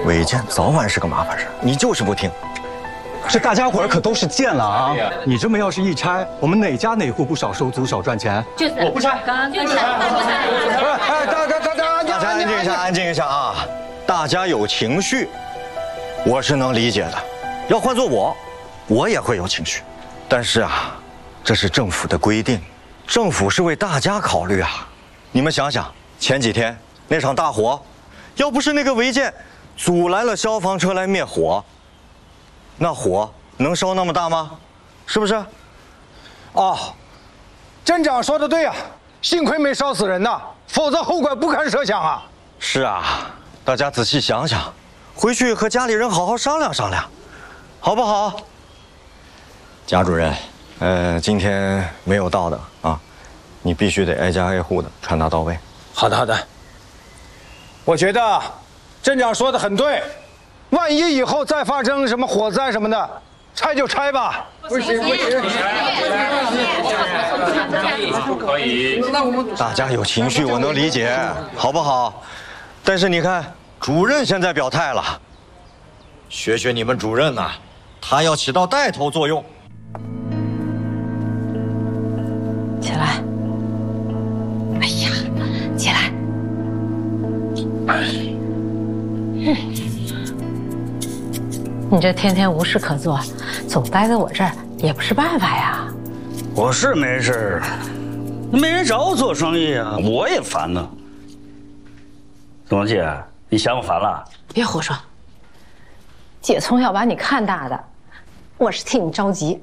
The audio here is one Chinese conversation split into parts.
违建早晚是个麻烦事，你就是不听。 这大家伙儿可都是贱了啊！你这么要是一拆，我们哪家哪户不少收租少赚钱？ 就是我不拆， 就是不拆。 哎，大家安静一下，安静一下啊！大家有情绪，我是能理解的。要换做我也会有情绪。但是啊，这是政府的规定，政府是为大家考虑啊。你们想想，前几天那场大火，要不是那个违建阻拦了消防车来灭火，那火能烧那么大吗？是不是？ 哦，镇长说的对啊，幸亏没烧死人呐，否则后果不堪设想啊。 是啊，大家仔细想想，回去和家里人好好商量商量，好不好？贾主任，今天没有到的啊，你必须得挨家挨户的传达到位。 好的，好的。我觉得镇长说的很对，万一以后再发生什么火灾什么的，拆就拆吧。 不行， 不可以。 大家有情绪，我能理解，好不好？但是你看，主任现在表态了，学学你们主任呐，他要起到带头作用。 起来！哎呀，起来！你这天天无事可做，总待在我这儿也不是办法呀。 我是没事儿，没人找我做生意啊，我也烦呢。总姐，你嫌我烦了？ 别胡说，姐从小把你看大的，我是替你着急。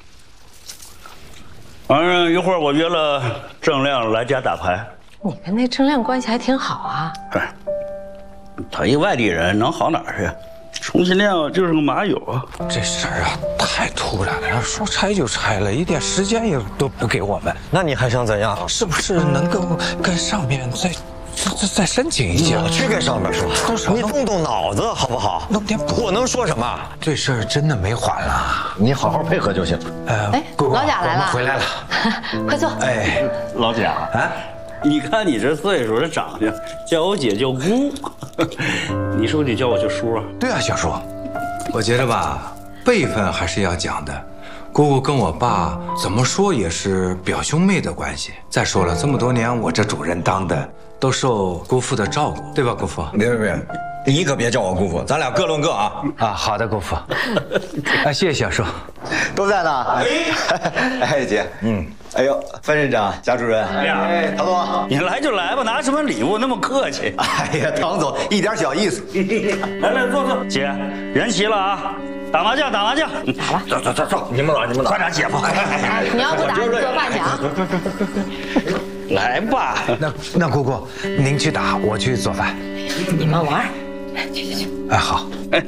反正一会儿我约了郑亮来家打牌。 你跟那郑亮关系还挺好啊。 哎，他一外地人能好哪儿去？充其量就是个马友啊。 这事儿啊太突然了，说拆就拆了，一点时间也都不给我们。 那你还想怎样？ 是不是能够跟上面再申请一下？ 我去跟上面说，你动脑子好不好？ 弄点补。 我能说什么？ 这事儿真的没缓了， 你好好配合就行。 哎，老贾来了， 我们回来了， 快坐。 哎， 老贾啊，你看你这岁数，这长相，叫我姐叫姑，你说你叫我叫叔啊？ 对啊，小叔，我觉得吧，辈分还是要讲的。姑姑跟我爸怎么说也是表兄妹的关系。再说了，这么多年我这主任当的，都受姑父的照顾，对吧，姑父？ 别，你可别叫我姑父，咱俩各论各啊。 啊，好的，姑父。啊，谢谢小叔。 都在呢。哎，姐，哎呦，范院长、贾主任， 哎， 唐总， 你来就来吧，拿什么礼物那么客气？ 哎呀，唐总一点小意思。 来，坐。姐，人齐了啊，打麻将。 打吧。 走，你们老， 快点，姐夫。 你要不打，你做饭去啊。 来吧。 那姑姑，您去打，我去做饭。 你们玩。去。 哎，好。 哎，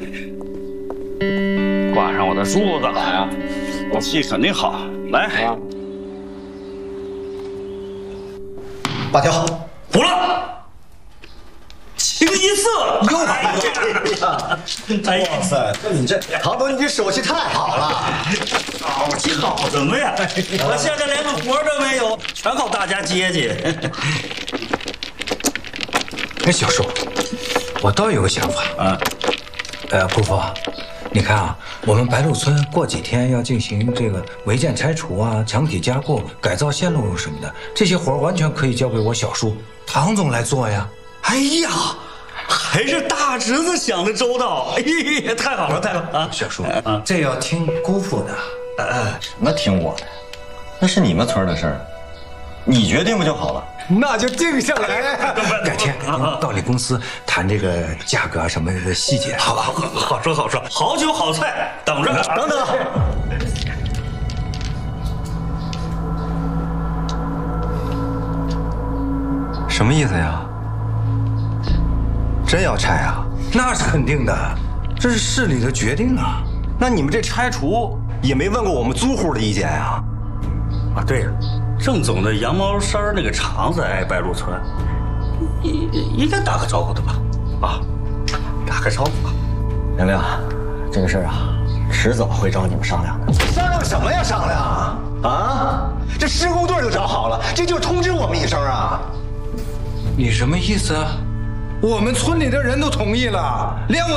挂上我的珠子了啊，我戏肯定好。来。 8条， 补了，清一色又把哇塞，你这唐总，你这手气太好了。 好什么呀？我现在连个活都没有，全靠大家接济。 哎，小叔，我倒有个想法啊。姑父，你看啊，我们白鹿村过几天要进行这个违建拆除啊、墙体加固、改造线路什么的，这些活完全可以交给我小叔唐总来做呀。 哎呀，还是大侄子想的周到，哎呀，太好了啊！ 小叔，这要听姑父的。 什么听我的？那是你们村的事儿，你决定不就好了？ 那就定下来。 改天到你公司谈这个价格什么的细节。 好说，好酒好菜，等着。 等等，什么意思呀？真要拆啊？ 那是肯定的，这是市里的决定啊。 那你们这拆除也没问过我们租户的意见呀？ 啊，对了，郑总的羊毛衫那个厂子挨白鹿村，应该打个招呼的吧？啊，打个招呼吧。 亮亮，这个事儿啊，迟早会找你们商量的。 商量什么呀？商量啊！这施工队都找好了，这就通知我们一声啊！ 你什么意思啊？我们村里的人都同意了，连我